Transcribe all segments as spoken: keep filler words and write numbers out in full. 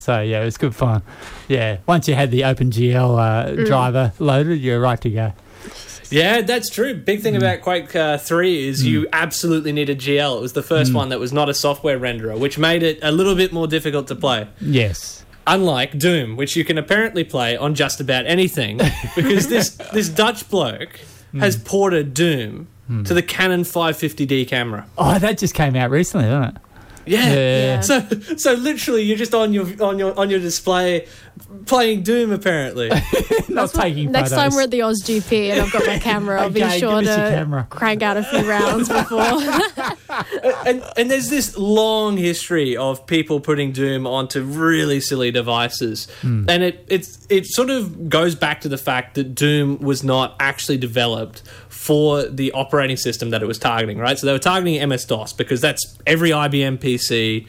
So, yeah, it was good fun. Yeah, once you had the OpenGL uh, mm. driver loaded, you're right to go. Yeah, that's true. Big thing mm. about Quake uh, three is mm. you absolutely needed G L. It was the first mm. one that was not a software renderer, which made it a little bit more difficult to play. Yes. Unlike Doom, which you can apparently play on just about anything, because this, this Dutch bloke mm. has ported Doom mm. to the Canon five fifty D camera. Oh, that just came out recently, didn't it? Yeah. yeah. So so literally you're just on your on your on your display playing Doom apparally. Not taking Next photos. time we're at the Oz G P and I've got my camera, I'll okay, be sure to crank out a few rounds before. and and there's this long history of people putting Doom onto really silly devices. Mm. And it it's it sort of goes back to the fact that Doom was not actually developed for the operating system that it was targeting, right? So they were targeting M S DOS because that's every I B M P C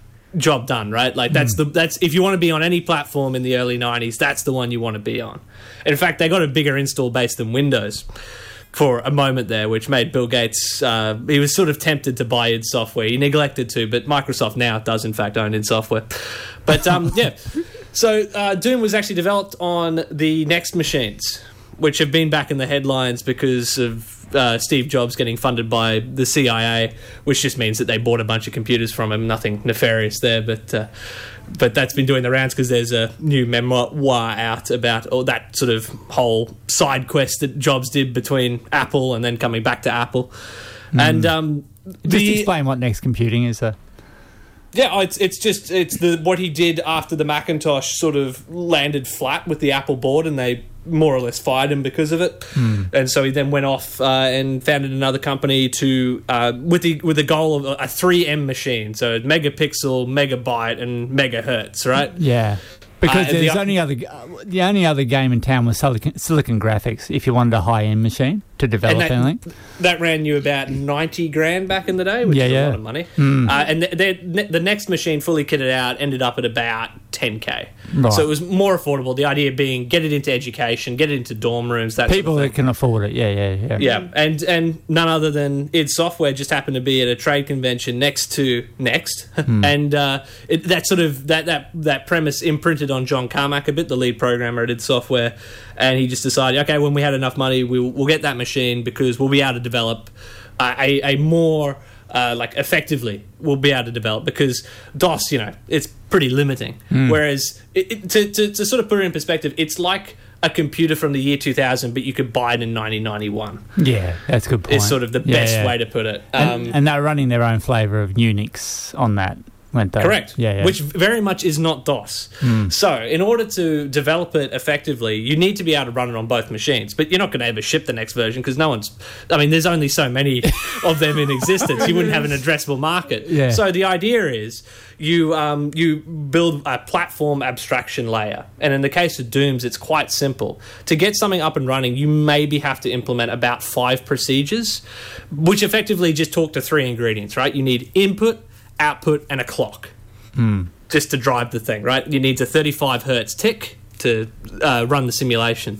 job done, right? Like that's mm. the that's if you want to be on any platform in the early nineties, that's the one you want to be on. In fact, they got a bigger install base than Windows for a moment there, which made Bill Gates uh, he was sort of tempted to buy id Software. He neglected to, but Microsoft now does in fact own id Software. But um, yeah, so uh, Doom was actually developed on the Next machines, which have been back in the headlines because of uh, Steve Jobs getting funded by the C I A, which just means that they bought a bunch of computers from him. Nothing nefarious there, but uh, but that's been doing the rounds because there's a new memoir out about all that sort of whole side quest that Jobs did between Apple and then coming back to Apple. Mm. And um, just the, explain what Next Computing is, though. Yeah, oh, it's it's just it's the what he did after the Macintosh sort of landed flat with the Apple board, and they more or less fired him because of it. Mm. And so he then went off uh, and founded another company to uh, with the with the goal of a three M machine, so megapixel, megabyte, and megahertz, right? Yeah. Because uh, there's the, only other the only other game in town was Silicon, Silicon Graphics. If you wanted a high end machine to develop that, anything, that ran you about ninety grand back in the day, which yeah, is yeah. a lot of money. Mm. Uh, and the, the, the Next machine, fully kitted out, ended up at about ten K. Right. So it was more affordable. The idea being get it into education, get it into dorm rooms. That people sort of that can afford it. Yeah, yeah, yeah. Yeah, and and none other than id Software just happened to be at a trade convention next to Next, mm. and uh, it, that sort of that that that premise imprinted on John Carmack a bit, the lead programmer at id Software, and he just decided, okay, when we had enough money, we'll we'll get that machine because we'll be able to develop uh, a a more Uh, like effectively we'll be able to develop, because DOS, you know, it's pretty limiting. Mm. Whereas it, it, to, to, to sort of put it in perspective, it's like a computer from the year two thousand, but you could buy it in nineteen ninety-one. Yeah, that's a good point. It's sort of the yeah, best yeah. way to put it. And, um, and they're running their own flavour of Unix on that. Correct. Yeah, yeah. Which very much is not DOS. Mm. So in order to develop it effectively, you need to be able to run it on both machines. But you're not going to ever ship the next version because no one's... I mean, there's only so many of them in existence. You wouldn't have an addressable market. Yeah. So the idea is you um, you build a platform abstraction layer. And in the case of Dooms, it's quite simple. To get something up and running, you maybe have to implement about five procedures, which effectively just talk to three ingredients, right? You need input, output, and a clock mm. just to drive the thing, right? You need a thirty-five hertz tick to uh, run the simulation.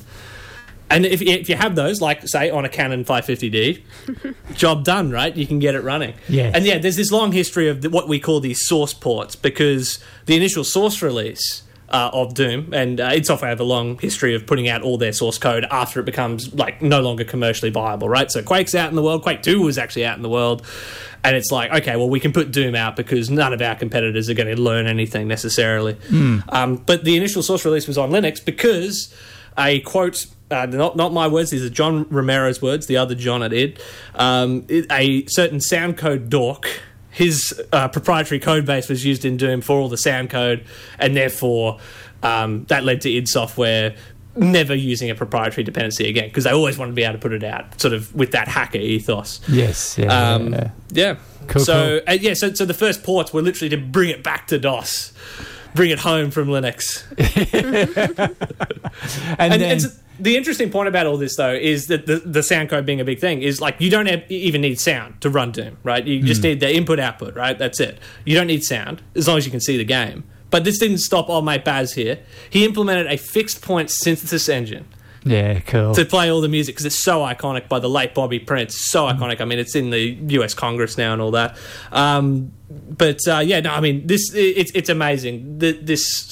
And if, if you have those, like, say, on a Canon five fifty D, job done, right? You can get it running. Yes. And, yeah, there's this long history of the, what we call these source ports, because the initial source release uh, of Doom, and uh, id Software have a long history of putting out all their source code after it becomes, like, no longer commercially viable, right? So Quake's out in the world. Quake two was actually out in the world. And it's like, okay, well, we can put Doom out because none of our competitors are going to learn anything necessarily. Mm. Um, but the initial source release was on Linux because a quote, uh, not not my words, these are John Romero's words, the other John at id, um, it, a certain sound code dork, his uh, proprietary code base was used in Doom for all the sound code, and therefore um, that led to id Software never using a proprietary dependency again, because they always wanted to be able to put it out sort of with that hacker ethos. Yes, yeah, um, yeah. yeah. Cool, so cool. Uh, yeah, so so the first ports were literally to bring it back to DOS, bring it home from Linux. and, and, then, and so the interesting point about all this, though, is that the, the sound code being a big thing is, like, you don't have, even need sound to run Doom, right? You just mm. need the input output, right? That's it. You don't need sound as long as you can see the game. But this didn't stop old mate Baz here. He implemented a fixed point synthesis engine. Yeah, cool. To play all the music, because it's so iconic, by the late Bobby Prince. So iconic. I mean, it's in the U S Congress now and all that. Um, but uh, yeah, no, I mean, this it's it's amazing. The, this